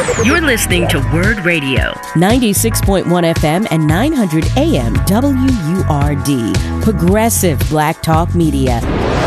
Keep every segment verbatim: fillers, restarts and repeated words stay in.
You're listening to Word Radio. ninety-six point one F M and nine hundred A M W U R D. Progressive Black Talk Media.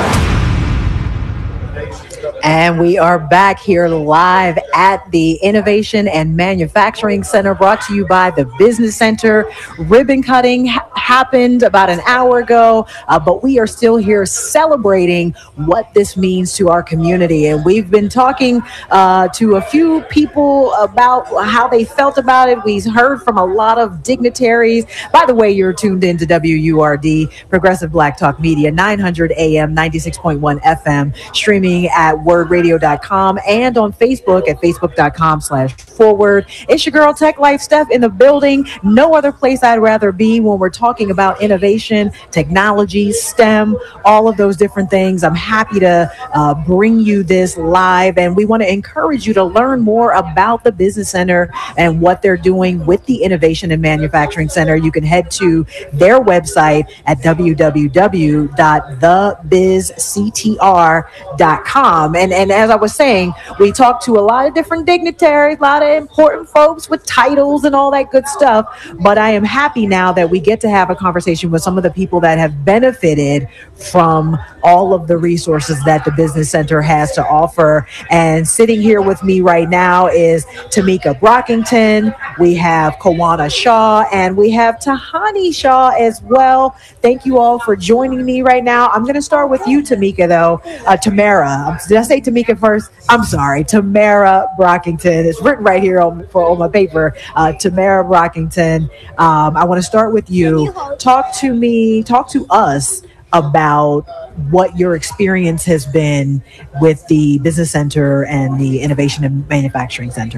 And we are back here live at the Innovation and Manufacturing Center, brought to you by the Business Center. Ribbon cutting ha- happened about an hour ago, uh, but we are still here celebrating what this means to our community. And we've been talking uh, to a few people about how they felt about it. We've heard from a lot of dignitaries. By the way, you're tuned into W U R D, Progressive Black Talk Media, nine hundred A M, ninety-six point one F M, streaming at word radio dot com and on Facebook at facebook dot com slash forward. It's your girl Tech Life Steph in the building. No other place I'd rather be when we're talking about innovation, technology, STEM, all of those different things. I'm happy to uh, bring you this live, and we want to encourage you to learn more about the Business Center and what they're doing with the Innovation and Manufacturing Center. You can head to their website at w w w dot the biz c t r dot com. And, and as I was saying, we talked to a lot of different dignitaries, a lot of important folks with titles and all that good stuff. But I am happy now that we get to have a conversation with some of the people that have benefited from all of the resources that the Business Center has to offer. And sitting here with me right now is Tamika Brockington. We have Kawana Shaw, and we have Tahani Shaw as well. Thank you all for joining me right now. I'm going to start with you, Tamika, though. Uh, Tamara. Did I say Tamika first? I'm sorry. Tamara Brockington. It's written right here on, for, on my paper. Uh, Tamara Brockington. Um, I want to start with you. Talk to me, talk to us about what your experience has been with the Business Center and the Innovation and Manufacturing Center.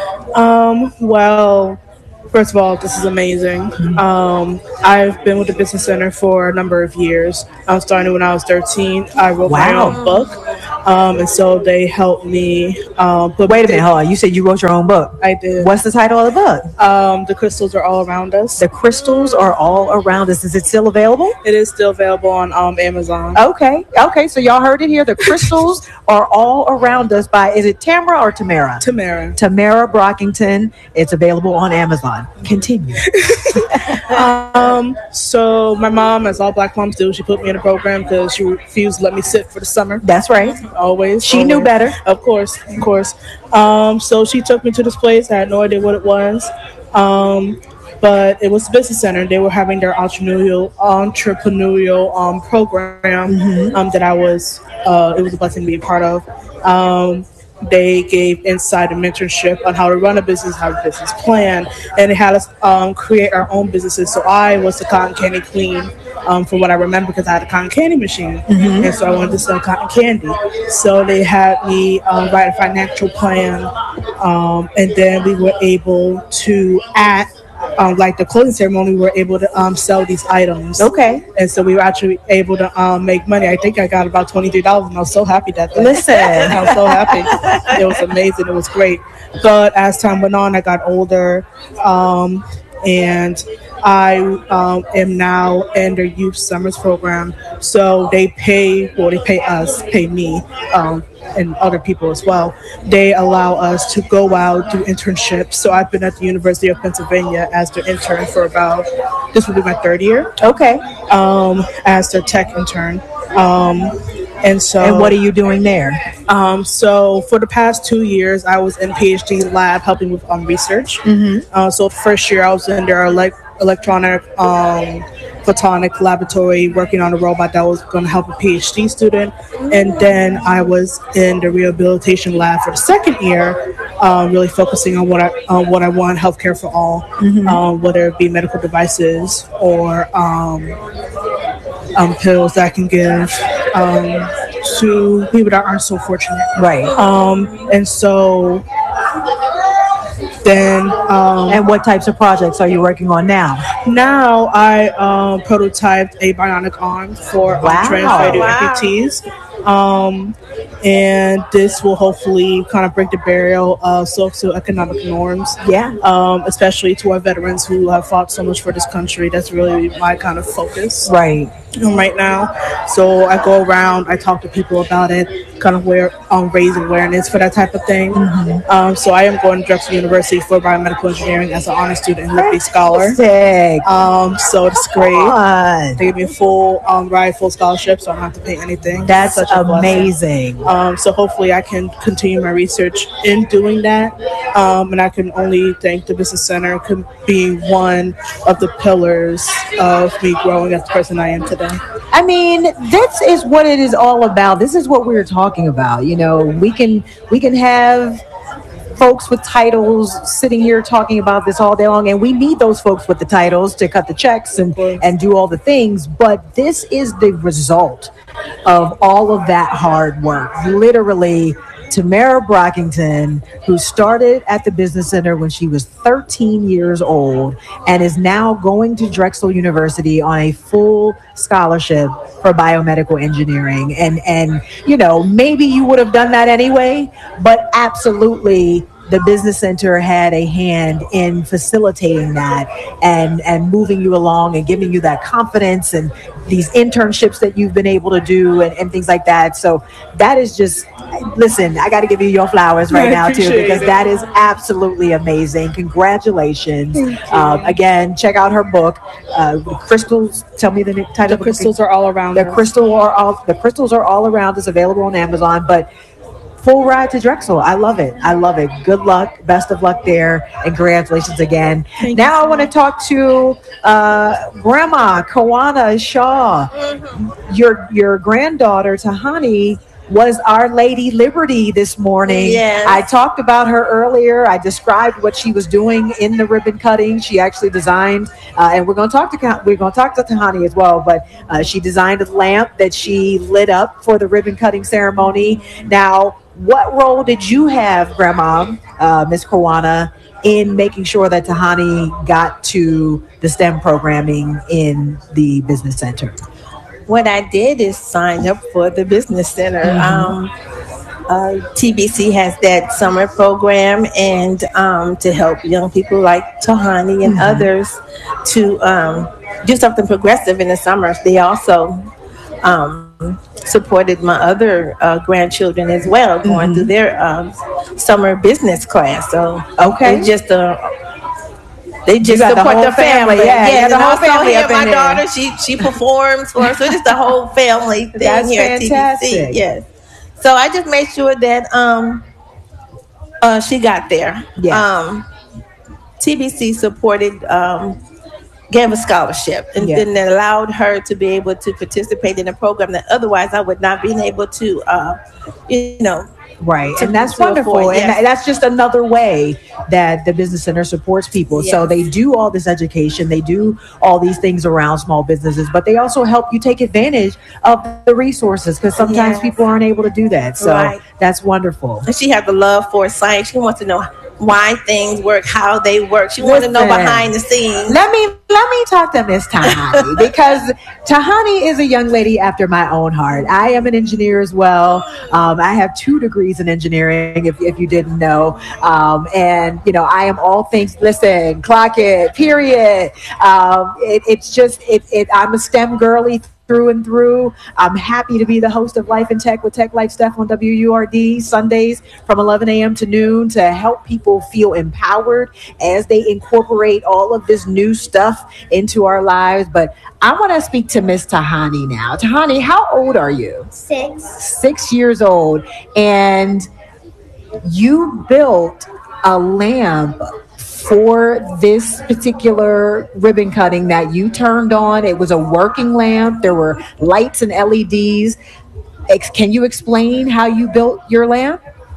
Um, well, first of all, this is amazing. Um, I've been with the Business Center for a number of years. I was starting when I was thirteen. I wrote wow. my own book. Um, and so they helped me. Um, put Wait a minute, hold on. You said you wrote your own book. I did. What's the title of the book? Um, The Crystals Are All Around Us. The Crystals Are All Around Us. Is it still available? It is still available on um, Amazon. Okay. Okay. So y'all heard it here. The Crystals Are All Around Us by, is it Tamara or Tamara? Tamara. Tamara Brockington. It's available on Amazon. Continue. um, so my mom, as all Black moms do, she put me in a program because she refused to let me sit for the summer. That's right. Always. She always. knew better. Of course. Of course. Um, so she took me to this place. I had no idea what it was. Um, but it was the Business Center. They were having their entrepreneurial entrepreneurial um, program mm-hmm. um, that I was, uh, it was a blessing to be a part of. Um, They gave insight and mentorship on how to run a business, how to business plan, and they had us um, create our own businesses. So I was the cotton candy queen, um, from what I remember, because I had a cotton candy machine, mm-hmm. and so I wanted to sell cotton candy. So they had me um, write a financial plan, um, and then we were able to at Um, like the closing ceremony, we were able to um, sell these items. Okay. And so we were actually able to um, make money. I think I got about twenty-three dollars, and I was so happy that day. Listen. I was so happy. It was amazing. It was great. But as time went on, I got older, um, and I um, am now in their youth summers program. So they pay, well, they pay us, pay me, um, and other people as well. They allow us to go out, do internships. So I've been at the University of Pennsylvania as their intern for about, this will be my third year. Okay. Um, as their tech intern. Um, and so. And what are you doing there? Um, so for the past two years, I was in PhD lab helping with um, research. Mm-hmm. Uh, so the first year I was in their elect- electronic um, photonic laboratory working on a robot that was going to help a PhD student. And then I was in the rehabilitation lab for the second year, um, really focusing on what I on what I want, healthcare for all, mm-hmm. um, whether it be medical devices or um, um, pills that I can give um, to people that aren't so fortunate. Right. Um, and so then... Um, and what types of projects are you working on now? Now I um, prototyped a bionic arm for wow. um, transgender wow. amputees. Um, and this will hopefully kind of break the barrier of socioeconomic norms. Yeah. Um, especially to our veterans who have fought so much for this country. That's really my kind of focus. Right. Right now. So I go around, I talk to people about it, kind of where um, raise awareness for that type of thing. Mm-hmm. Um, so I am going to Drexel University for biomedical engineering as an honor student and Liberty Scholar. Sick. Um, so it's great. Fun. They give me a full um, ride, full scholarship, so I don't have to pay anything. That's Such a amazing. Um, so hopefully I can continue my research in doing that. Um, and I can only thank the Business Center for being one of the pillars of me growing as the person I am today. I mean, this is what it is all about. This is what we were talking about. You know, we can we can have folks with titles sitting here talking about this all day long, and we need those folks with the titles to cut the checks and, and do all the things. But this is the result of all of that hard work. Literally, Tamara Brockington, who started at the Business Center when she was thirteen years old and is now going to Drexel University on a full scholarship for biomedical engineering. And, and you know, maybe you would have done that anyway, but absolutely the Business Center had a hand in facilitating that and, and moving you along and giving you that confidence and these internships that you've been able to do and, and things like that. So that is just, listen, I got to give you your flowers right now too, because it. That is absolutely amazing. Congratulations. Um, again, check out her book, uh, Crystals. Tell me the title. The Crystals Are All Around The Crystal are all, the Crystals Are All Around is available on Amazon, but full ride to Drexel. I love it. I love it. Good luck. Best of luck there. And congratulations again. Thank now you. I want to talk to uh, Grandma Kawana Shaw. Mm-hmm. Your your granddaughter, Tahani, was Our Lady Liberty this morning. Yes. I talked about her earlier. I described what she was doing in the ribbon cutting. She actually designed, uh, and we're going to talk to we're going to talk to Tahani as well. But uh, she designed a lamp that she lit up for the ribbon cutting ceremony. Now, what role did you have, Grandma, uh, Miss Kawana, in making sure that Tahani got to the STEM programming in the Business Center? What I did is sign up for the Business Center. Mm-hmm. Um, uh, T B C has that summer program, and um, to help young people like Tahani and mm-hmm. others to um, do something progressive in the summer. They also um, supported my other uh, grandchildren as well, going mm-hmm. through their um, summer business class. So okay, it's just a They just support the, the family. family. Yeah, yeah, yeah, the and whole also family here, up in my there. daughter, she she performs for us. So just the whole family thing That's here fantastic. at T B C. Yes. So I just made sure that um uh she got there. Yeah. Um T B C supported um gave a scholarship and, yeah. and allowed her to be able to participate in a program that otherwise I would not be able to uh you know Right. To, and that's to wonderful. Afford, yes. And that's just another way that the Business Center supports people. Yes. So they do all this education. They do all these things around small businesses, but they also help you take advantage of the resources because sometimes Yes. people aren't able to do that. So Right. that's wonderful. And she has the love for science. She wants to know why things work, how they work. She wants to know Listen. behind the scenes. Let me let me talk to Miss Tahani because Tahani is a young lady after my own heart. I am an engineer as well. Um, I have two degrees in engineering, if if you didn't know. Um, and you know, I am all things. Listen, clock it. Period. Um, it, it's just it, it. I'm a STEM girly through and through. I'm happy to be the host of Life in Tech with Tech Life Steph on W U R D Sundays from eleven a.m. to noon to help people feel empowered as they incorporate all of this new stuff into our lives. But I want to speak to Miss Tahani now. Tahani, how old are you? Six. Six years old. And you built a lamp for this particular ribbon cutting that you turned on. It was a working lamp. There were lights and L E Ds. Ex- can you explain how you built your lamp?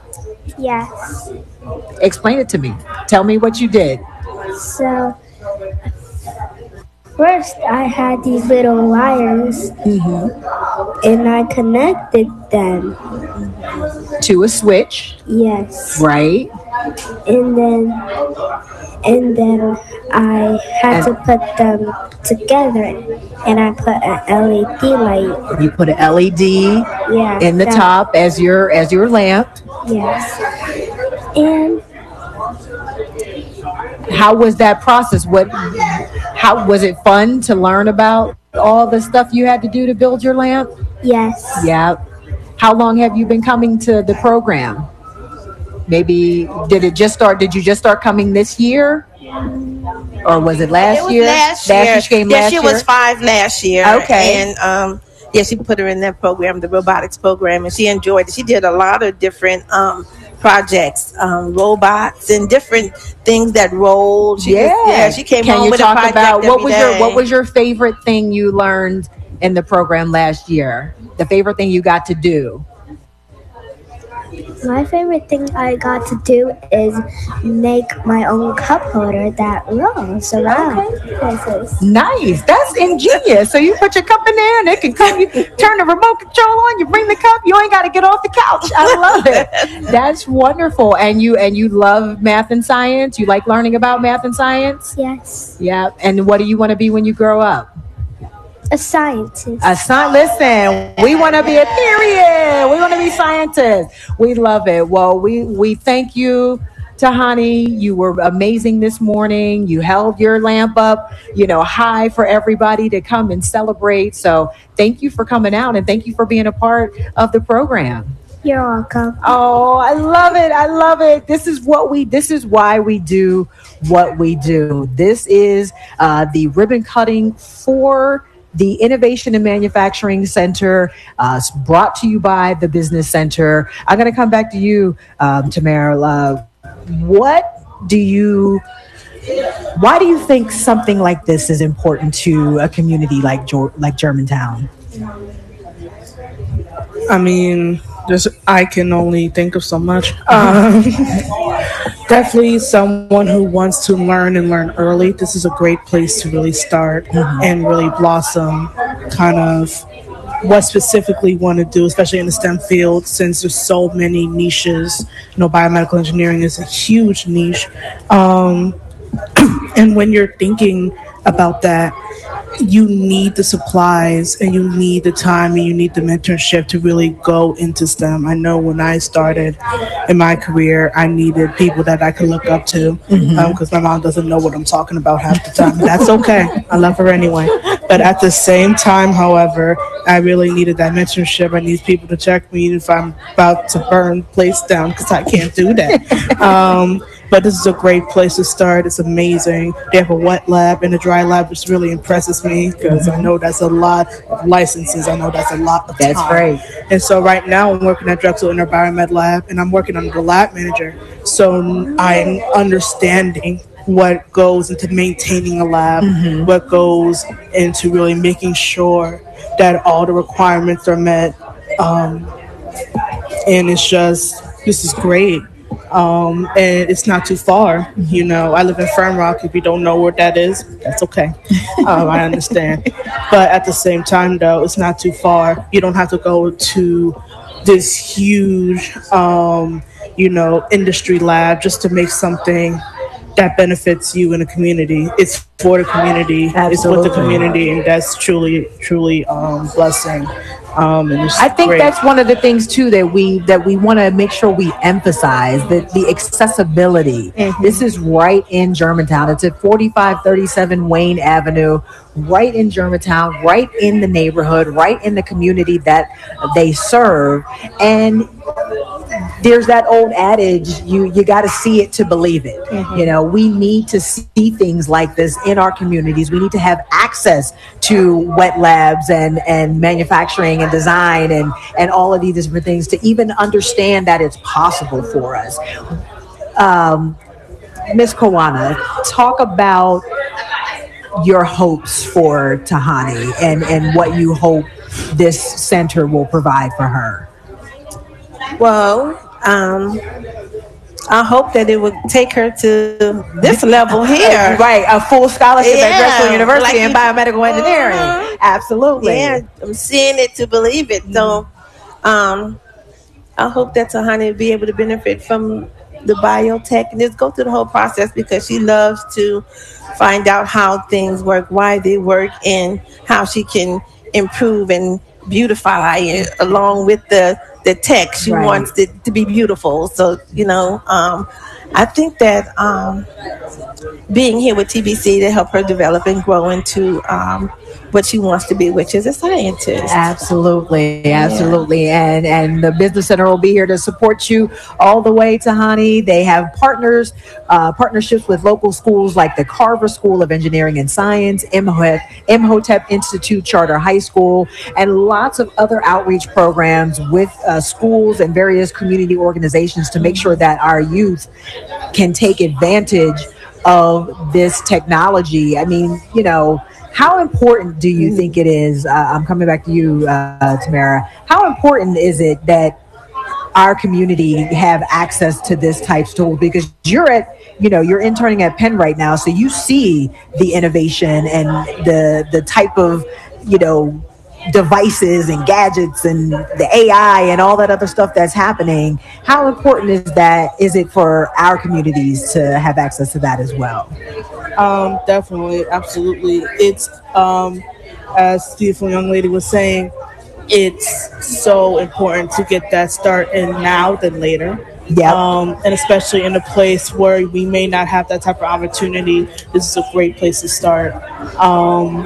Yes. Explain it to me. Tell me what you did. So, first I had these little wires Mm-hmm. and I connected them. to a switch, Yes. right? And then and then I had to put them together, and I put an L E D light. You put an L E D Yeah. in the that- top as your as your lamp. Yes. And How was that process? What how was it fun to learn about all the stuff you had to do to build your lamp? yes. Yeah. How long have you been coming to the program? Maybe did it just start did you just start coming this year? Or was it last It was year? last year. She came yeah, last she year? was five last year. Okay. And um, yeah, she put her in that program, the robotics program, and she enjoyed it. She did a lot of different um, projects, um, robots, and different things that rolled. She Yeah. was- yeah. She came Can home you with talk a project about what every was your day. what was your favorite thing you learned in the program last year? The favorite thing you got to do? My favorite thing I got to do is make my own cup holder that rolls around. Places. Nice. That's ingenious. So you put your cup in there and it can come, you turn the remote control on, you bring the cup, you ain't got to get off the couch. I love it. That's wonderful. And you and you love math and science? You like learning about math and science? Yes. Yeah. And what do you want to be when you grow up? A scientist. A sci- listen, we want to be a period. We want to be scientists. We love it. Well, we we thank you, Tahani. You were amazing this morning. You held your lamp up, you know, high for everybody to come and celebrate. So thank you for coming out and thank you for being a part of the program. You're welcome. Oh, I love it. I love it. This is what we, this is why we do what we do. This is uh, the ribbon cutting for the Innovation and Manufacturing Center, uh, brought to you by the Business Center. I'm going to come back to you, um, Tamara. Uh, what do you, why do you think something like this is important to a community like Ger- like Germantown? I mean, just I can only think of so much. Um, definitely someone who wants to learn and learn early. This is a great place to really start and really blossom kind of what specifically you want to do, especially in the STEM field, since there's so many niches. You know, biomedical engineering is a huge niche. Um, and when you're thinking about that, you need the supplies and you need the time and you need the mentorship to really go into STEM. I know when I started in my career, I needed people that I could look up to because mm-hmm. um, my mom doesn't know what I'm talking about half the time. That's okay. I love her anyway. But at the same time, however, I really needed that mentorship. I need people to check me if I'm about to burn place down because I can't do that. um, But this is a great place to start. It's amazing. They have a wet lab and a dry lab, which really impresses me because I know that's a lot of licenses. I know that's a lot of time. That's great. And so right now I'm working at Drexel in their biomed lab, and I'm working under the lab manager. So I'm understanding what goes into maintaining a lab, mm-hmm. what goes into really making sure that all the requirements are met. Um, and it's just, this is great. Um, and it's not too far. You know, I live in Fern Rock. If you don't know where that is, that's okay. Um, I understand. But at the same time, though, it's not too far. You don't have to go to this huge, um, you know, industry lab just to make something that benefits you in the community. It's for the community. Absolutely. It's with the community, and that's truly, truly um, blessing. Um, and I think great. That's one of the things too that we that we want to make sure we emphasize, that the accessibility. Mm-hmm. This is right in Germantown. It's at forty-five thirty-seven Wayne Avenue, right in Germantown, right in the neighborhood, right in the community that they serve. And there's that old adage, you you got to see it to believe it. Mm-hmm. You know, we need to see things like this in our communities. We need to have access to wet labs and, and manufacturing and design and, and all of these different things to even understand that it's possible for us. Um, Miz Kawana, talk about your hopes for Tahani and, and what you hope this center will provide for her. Well, um, I hope that it would take her to this level here. Right, a full scholarship yeah, at Drexel University like in biomedical engineering. Uh-huh. Absolutely. Yeah, I'm seeing it to believe it. So, um, I hope that Tahani will be able to benefit from the biotech and just go through the whole process, because she loves to find out how things work, why they work, and how she can improve and beautify it along with the, the tech. She Right. wants it to be beautiful. So, you know, um, I think that um, being here with T B C to help her develop and grow into um, what she wants to be, which is a scientist. Absolutely, absolutely, and and the Business Center will be here to support you all the way, Tahani. They have partners, uh, partnerships with local schools like the Carver School of Engineering and Science, Imhotep, Imhotep Institute Charter High School, and lots of other outreach programs with uh, schools and various community organizations to make sure that our youth can take advantage of this technology. I mean, you know, how important do you think it is? Uh, I'm coming back to you, uh, Tamara. How important is it that our community have access to this type of tool? Because you're at, you know, you're interning at Penn right now, so you see the innovation and the the type of, you know, devices and gadgets and the A I and all that other stuff that's happening. How important is that? Is it for our communities to have access to that as well? Um, definitely, absolutely. It's um, as the beautiful young lady was saying, it's so important to get that start in now than later. Yeah. Um, and especially in a place where we may not have that type of opportunity, this is a great place to start. Um,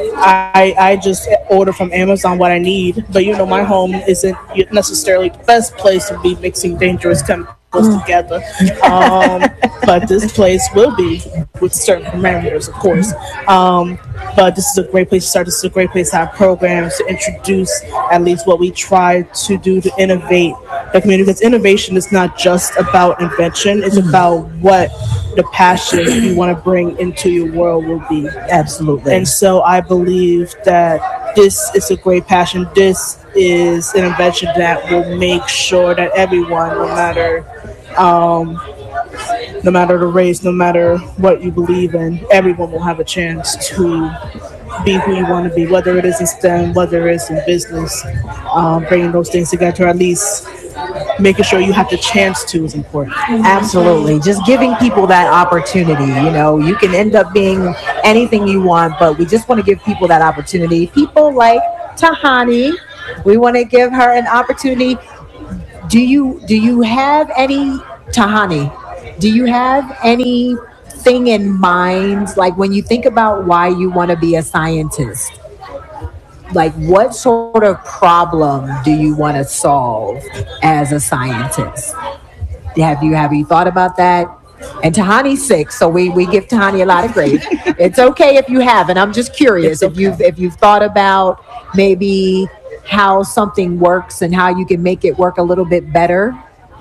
I I just order from Amazon what I need, but you know, my home isn't necessarily the best place to be mixing dangerous chemicals together. Um, but this place will be with certain parameters, of course. Um, but this is a great place to start. This is a great place to have programs to introduce at least what we try to do to innovate the community. Because innovation is not just about invention; it's about what the passion you want to bring into your world will be. Absolutely. And so I believe that this is a great passion. This is an invention that will make sure that everyone, no matter um, no matter the race, no matter what you believe in, everyone will have a chance to be who you want to be, whether it is in STEM, whether it's in business. Um, bringing those things together, or at least making sure you have the chance to, is important. Absolutely. Just giving people that opportunity. You know, you can end up being anything you want, but we just want to give people that opportunity. People like Tahani, we want to give her an opportunity. Do you do you have any, Tahani, do you have anything in mind, like when you think about why you want to be a scientist? Like, what sort of problem do you want to solve as a scientist? Have you have you thought about that? And Tahani's sick, so we, we give Tahani a lot of grace. It's okay if you haven't. I'm just curious if you've if you've thought about maybe how something works and how you can make it work a little bit better,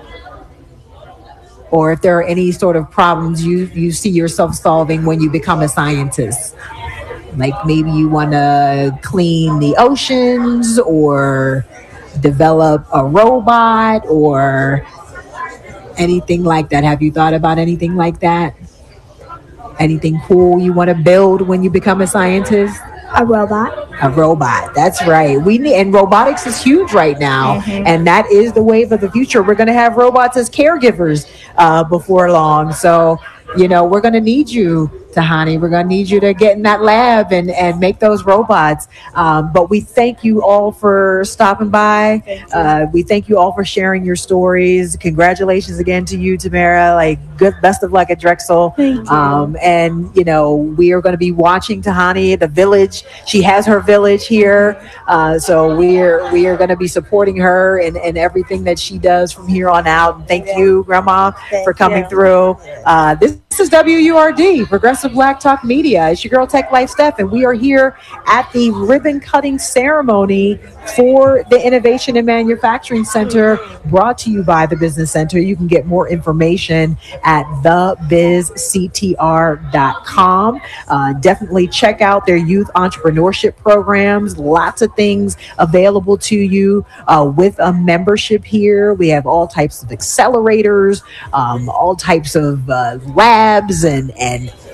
or if there are any sort of problems you you see yourself solving when you become a scientist. Like maybe you want to clean the oceans or develop a robot or anything like that. Have you thought about anything like that? Anything cool you want to build when you become a scientist? A robot. A robot. That's right. We need, and robotics is huge right now, Mm-hmm. and that is the wave of the future. We're going to have robots as caregivers uh, before long. So, you know, we're going to need you, Tahani. We're going to need you to get in that lab and, and make those robots. Um, but we thank you all for stopping by. Uh, we thank you all for sharing your stories. Congratulations again to you, Tamara. Like, good, best of luck at Drexel. Thank you. Um, and, you know, we are going to be watching Tahani, the village. She has her village here. Uh, so we're, we are going to be supporting her and, and everything that she does from here on out. And thank you, Grandma, Thank for coming you. through. Uh, this This is W U R D, Progressive Black Talk Media. It's your girl, Tech Life Steph, and we are here at the ribbon cutting ceremony for the Innovation and Manufacturing Center, brought to you by the Business Center. You can get more information at the biz c t r dot com. Uh, definitely check out their youth entrepreneurship programs. Lots of things available to you uh, with a membership here. We have all types of accelerators, um, all types of uh, labs and and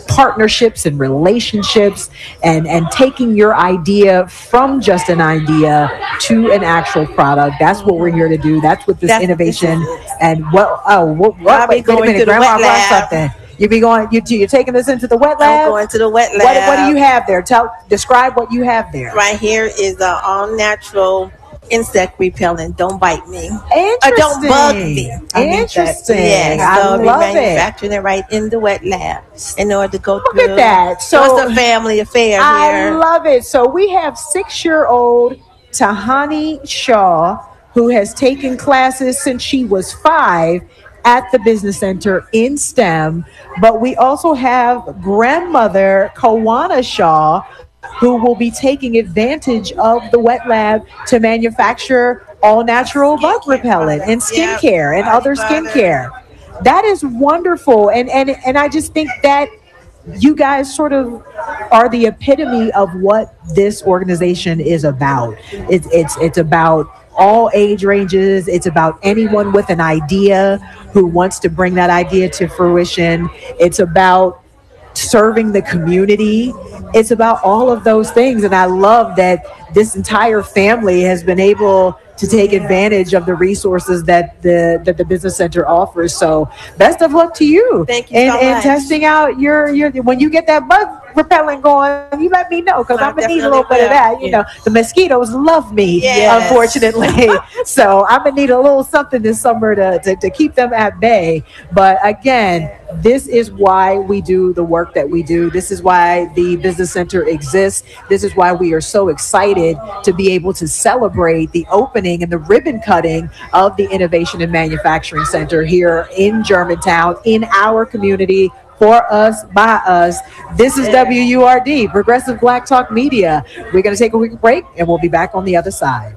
partnerships and relationships, and, and taking your idea from just an idea to an actual product. That's what we're here to do. That's what this That's innovation and what, oh, what, what I'll be wait, wait a going minute, to the Grandma wet brought lab. something. You be going, you, you're taking this into the wet lab? I'm going to the wet lab. What, what do you have there? Tell, describe what you have there. Right here is an all-natural insect repellent. Don't bite me. Interesting. Or don't bug me. I mean, Interesting. Yes, I so I'll be love it. manufacturing it right in the wet lab in order to go Look through. at that. So it's a family affair I here. love it. So we have six-year-old Tahani Shaw, who has taken classes since she was five at the Business Center in STEM. But we also have grandmother Kawana Shaw, who will be taking advantage of the wet lab to manufacture all natural bug repellent and skincare and other skincare. That is wonderful. And, and, and I just think that you guys sort of are the epitome of what this organization is about. It's, it's, it's about all age ranges. It's about anyone with an idea who wants to bring that idea to fruition. It's about serving the community. It's about all of those things. And I love that this entire family has been able to take advantage of the resources that the that the Business Center offers. So best of luck to you. Thank you and, so and much. testing out your your when you get that bug repellent going, you let me know, because I I'm gonna need a definitely little bit of will. that. You Yeah. know, the mosquitoes love me, Yes. unfortunately. So I'm gonna need a little something this summer to, to to keep them at bay. But again, this is why we do the work that we do. This is why the Business Center exists. This is why we are so excited to be able to celebrate the opening and the ribbon cutting of the Innovation and Manufacturing Center here in Germantown, in our community, for us, by us. This is W U R D, Progressive Black Talk Media. We're going to take a quick break, and we'll be back on the other side.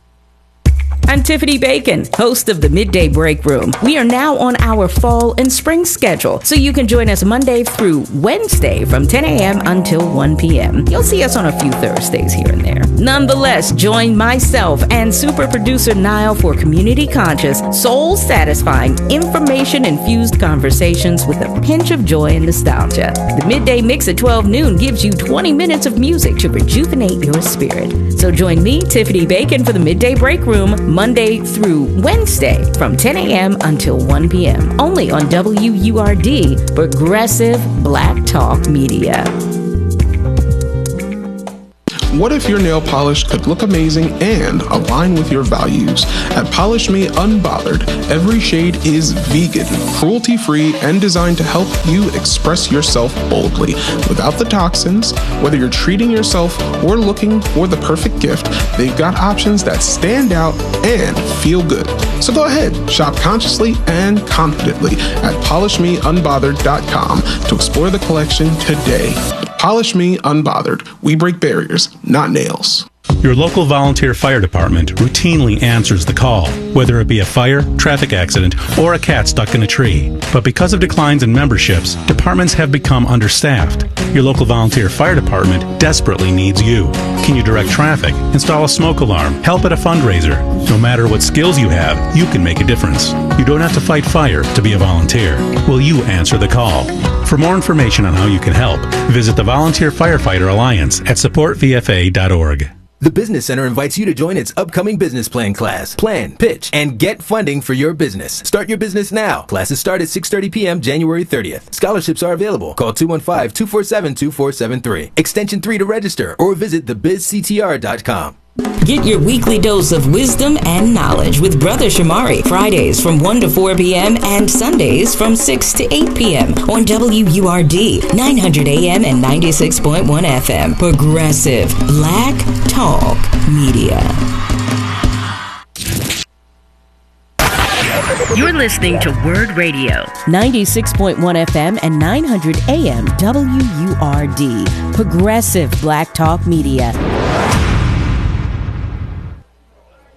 I'm Tiffany Bacon, host of the Midday Break Room. We are now on our fall and spring schedule, so you can join us Monday through Wednesday from ten a.m. until one p.m. You'll see us on a few Thursdays here and there. Nonetheless, join myself and super producer Niall for community-conscious, soul-satisfying, information-infused conversations with a pinch of joy and nostalgia. The Midday Mix at twelve noon gives you twenty minutes of music to rejuvenate your spirit. So join me, Tiffany Bacon, for the Midday Break Room, Monday through Wednesday from ten a.m. until one p.m. only on W U R D, Progressive Black Talk Media. What if your nail polish could look amazing and align with your values? At Polish Me Unbothered, every shade is vegan, cruelty-free, and designed to help you express yourself boldly without the toxins. Whether you're treating yourself or looking for the perfect gift, they've got options that stand out and feel good. So go ahead, shop consciously and confidently at polish me unbothered dot com to explore the collection today. Polish Me Unbothered. We break barriers, not nails. Your local volunteer fire department routinely answers the call, whether it be a fire, traffic accident, or a cat stuck in a tree. But because of declines in memberships, departments have become understaffed. Your local volunteer fire department desperately needs you. Can you direct traffic, install a smoke alarm, help at a fundraiser? No matter what skills you have, you can make a difference. You don't have to fight fire to be a volunteer. Will you answer the call? For more information on how you can help, visit the Volunteer Firefighter Alliance at support v f a dot org. The Business Center invites you to join its upcoming business plan class. Plan, pitch, and get funding for your business. Start your business now. Classes start at six thirty p.m. January thirtieth. Scholarships are available. Call two one five, two four seven, two four seven three. Extension three to register or visit the biz c t r dot com. Get your weekly dose of wisdom and knowledge with Brother Shamari, Fridays from one to four p.m. and Sundays from six to eight p.m. on W U R D, nine hundred A M and ninety-six point one F M. Progressive Black Talk Media. You're listening to Word Radio. ninety-six point one F M and nine hundred A M W U R D. Progressive Black Talk Media.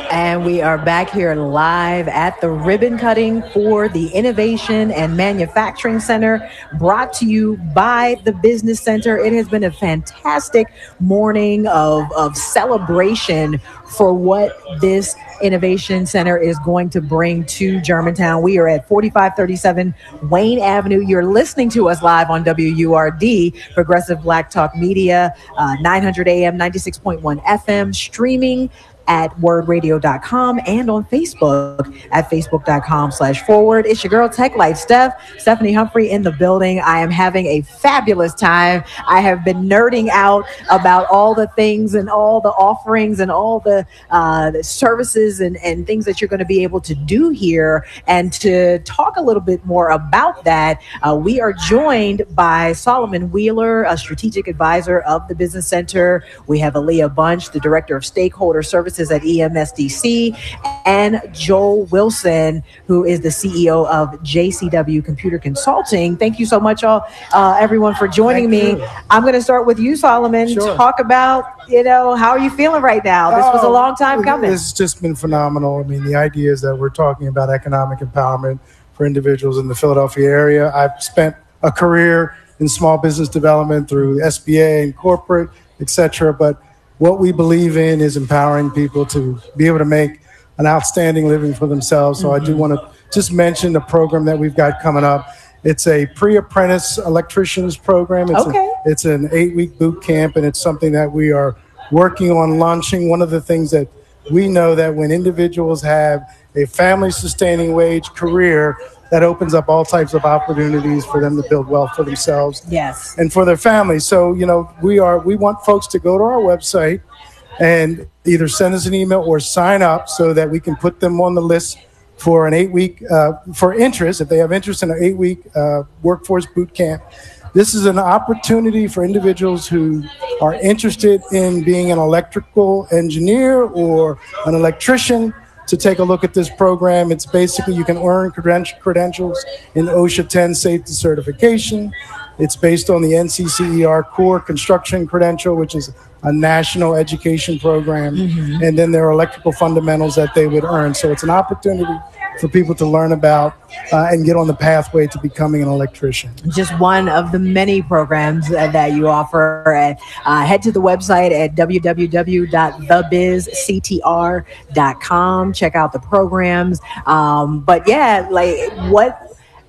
And we are back here live at the ribbon cutting for the Innovation and Manufacturing Center, brought to you by the Business Center. It has been a fantastic morning of, of celebration for what this Innovation Center is going to bring to Germantown. We are at forty-five thirty-seven Wayne Avenue. You're listening to us live on W U R D, Progressive Black Talk Media, uh, nine hundred A M, ninety-six point one F M, streaming at word radio dot com and on Facebook at facebook.com slash forward. It's your girl, Tech Light Steph, Stephanie Humphrey in the building. I am having a fabulous time. I have been nerding out about all the things and all the offerings and all the, uh, the services and, and things that you're going to be able to do here. And to talk a little bit more about that, uh, we are joined by Solomon Wheeler, a strategic advisor of the Business Center. We have Aaliyah Bunch, the director of stakeholder services at E M S D C, and Joel Wilson, who is the C E O of J C W Computer Consulting. Thank you so much, all uh, everyone, for joining Thank me. You. I'm going to start with you, Solomon. Sure. Talk about, you know, how are you feeling right now? This was a long time coming. It's just been phenomenal. I mean, the idea is that we're talking about economic empowerment for individuals in the Philadelphia area. I've spent a career in small business development through S B A and corporate, et cetera, but what we believe in is empowering people to be able to make an outstanding living for themselves. So mm-hmm. I do want to just mention the program that we've got coming up. It's a pre-apprentice electricians program. It's, okay. a, it's an eight-week boot camp, and it's something that we are working on launching. One of the things that we know that when individuals have a family-sustaining wage career, that opens up all types of opportunities for them to build wealth for themselves yes. and for their families. So, you know, we are we want folks to go to our website and either send us an email or sign up so that we can put them on the list for an eight-week, uh, for interest, if they have interest in an eight-week uh, workforce boot camp. This is an opportunity for individuals who are interested in being an electrical engineer or an electrician to take a look at this program. It's basically you can earn creden- credentials in OSHA ten safety certification. It's based on the N C C E R core construction credential, which is a national education program. Mm-hmm. And then there are electrical fundamentals that they would earn. So it's an opportunity for people to learn about uh, and get on the pathway to becoming an electrician. Just one of the many programs uh, that you offer. At, uh, head to the website at w w w dot the biz c t r dot com. Check out the programs. Um, but yeah, like what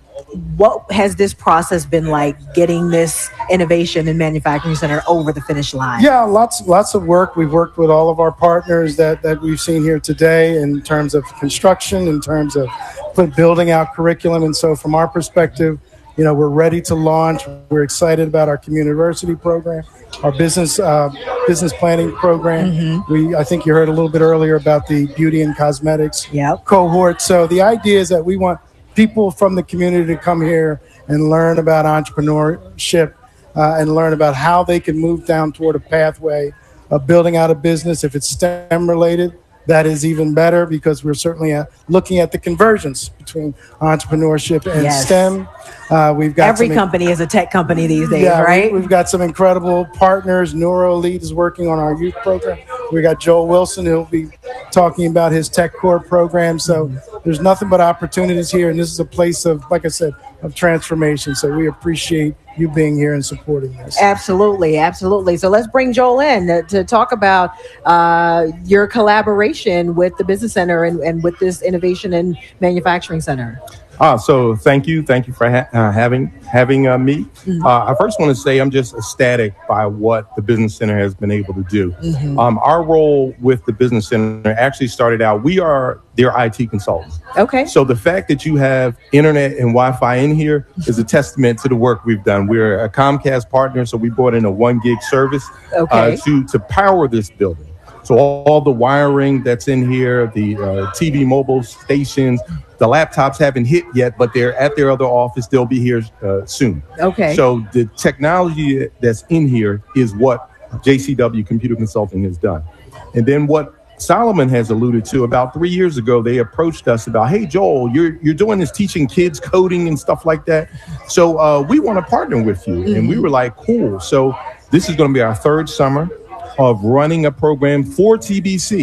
what has this process been like, getting this Innovation and Manufacturing Center over the finish line? Yeah, lots lots of work. We've worked with all of our partners that, that we've seen here today in terms of construction, in terms of put, building out curriculum. And so from our perspective, you know, we're ready to launch. We're excited about our community university program, our business uh, business planning program. Mm-hmm. We I think you heard a little bit earlier about the beauty and cosmetics yep. cohort. So the idea is that we want people from the community to come here and learn about entrepreneurship uh, and learn about how they can move down toward a pathway of building out a business. If it's STEM related, that is even better, because we're certainly uh, looking at the convergence between entrepreneurship and yes. STEM. Uh, we've got every some, company is a tech company these days, yeah, right? We, we've got some incredible partners. NeuroLead is working on our youth program. We got Joel Wilson, who'll be talking about his Tech Core program. So mm-hmm. there's nothing but opportunities here, and this is a place of, like I said, of transformation. So we appreciate you being here and supporting this. Absolutely, absolutely. So let's bring Joel in to, to talk about uh, your collaboration with the Business Center and, and with this Innovation and Manufacturing Center. Ah, so thank you. Thank you for ha- uh, having having uh, me. Mm-hmm. Uh, I first want to say I'm just ecstatic by what the Business Center has been able to do. Mm-hmm. Um, our role with the Business Center actually started out, we are their I T consultants. Okay. So the fact that you have internet and Wi-Fi in here is a testament to the work we've done. We're a Comcast partner, so we brought in a one gig service okay. uh, to, to power this building. So all, all the wiring that's in here, the uh, T V mobile stations, the laptops haven't hit yet, but they're at their other office. They'll be here uh, soon. Okay. So the technology that's in here is what J C W Computer Consulting has done. And then what Solomon has alluded to, about three years ago, they approached us about, hey, Joel, you're you're doing this teaching kids coding and stuff like that. So uh, we want to partner with you. Mm-hmm. And we were like, cool. So this is going to be our third summer of running a program for T B C.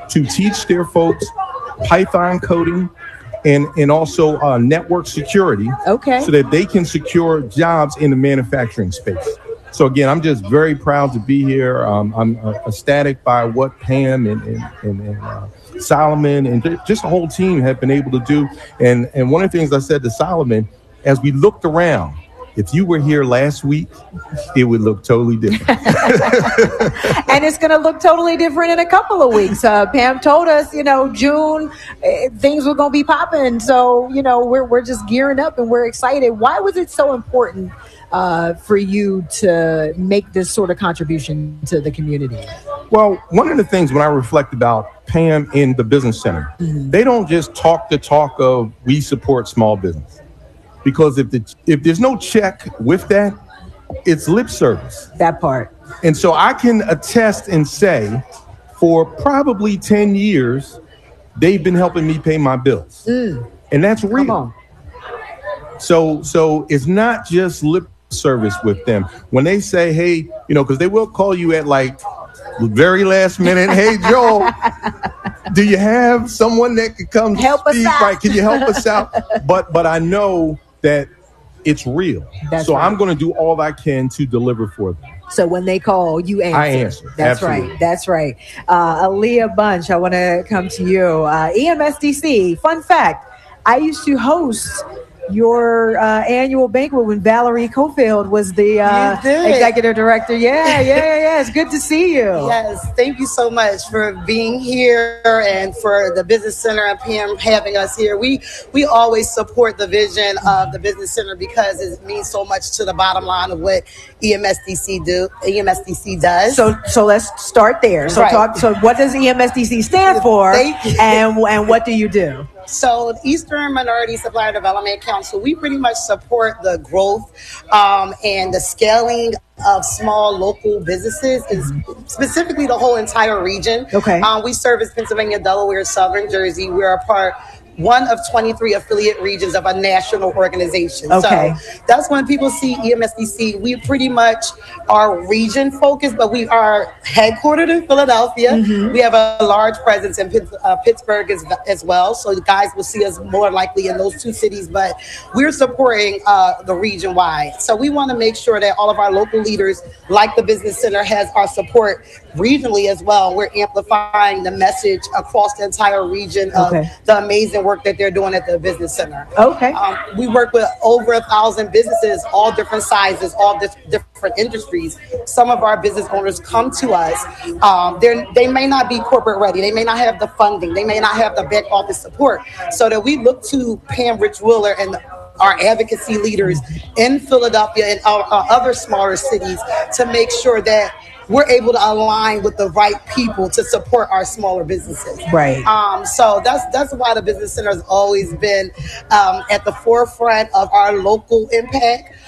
to teach their folks Python coding and, and also uh, network security. Okay. So that they can secure jobs in the manufacturing space. So again, I'm just very proud to be here. Um, I'm uh, ecstatic by what Pam and, and, and, and uh, Solomon and just the whole team have been able to do. And, and one of the things I said to Solomon, as we looked around, if you were here last week, it would look totally different. And it's going to look totally different in a couple of weeks. Uh, Pam told us, you know, June, eh, things were going to be popping. So, you know, we're, we're just gearing up and we're excited. Why was it so important uh, for you to make this sort of contribution to the community? Well, one of the things when I reflect about Pam in the Business Center, mm-hmm. they don't just talk the talk of we support small business. Because if the if there's no check with that, it's lip service. That part. And so I can attest and say for probably ten years, they've been helping me pay my bills. Mm. And that's real. Come on. So so it's not just lip service with them. When they say, hey, you know, because they will call you at like the very last minute, hey, Joel, do you have someone that could come help speak? us out? Right? Can you help us out? But but I know that it's real. That's so right. I'm going to do all I can to deliver for them. So when they call, you answer. I answer. That's Absolutely. right. That's right. Uh, Aaliyah Bunch, I want to come to you. Uh, E M S D C, fun fact, I used to host your uh, annual banquet when Valerie Cofield was the uh, executive director. Yeah, yeah, yeah, yeah. It's good to see you. Yes, thank you so much for being here and for the Business Center and Pam having us here. We we always support the vision of the Business Center because it means so much to the bottom line of what E M S D C do. E M S D C does. So so let's start there. So Right. talk. So what does E M S D C stand for, Thank you. and and what do you do? So Eastern Minority Supplier Development Council, we pretty much support the growth um, and the scaling of small local businesses, is specifically the whole entire region. Okay. Um, we service Pennsylvania, Delaware, Southern Jersey. We're a part one of twenty-three affiliate regions of a national organization. Okay. So that's when people see E M S D C, we pretty much are region focused, but we are headquartered in Philadelphia. Mm-hmm. We have a large presence in Pitt, uh, Pittsburgh as, as well. So the guys will see us more likely in those two cities, but we're supporting uh, the region wide. So we want to make sure that all of our local leaders, like the Business Center, has our support regionally as well. We're amplifying the message across the entire region of Okay. the amazing work that they're doing at the Business Center. Okay. Um, we work with over a thousand businesses, all different sizes, all dis- different industries. Some of our business owners come to us. Um, they're, they may not be corporate ready. They may not have the funding. They may not have the back office support. So that we look to Pam Rich-Wheeler and our advocacy leaders in Philadelphia and our, our other smaller cities to make sure that we're able to align with the right people to support our smaller businesses. Right. Um, so that's that's why the Business Center has always been um, at the forefront of our local impact.